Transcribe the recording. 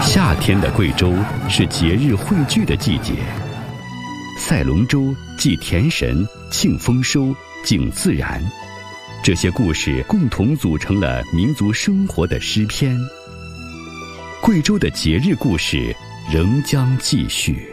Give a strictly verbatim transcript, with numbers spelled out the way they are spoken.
夏天的贵州是节日汇聚的季节，赛龙舟、祭田神、庆丰收、敬自然，这些故事共同组成了民族生活的诗篇。贵州的节日故事仍将继续。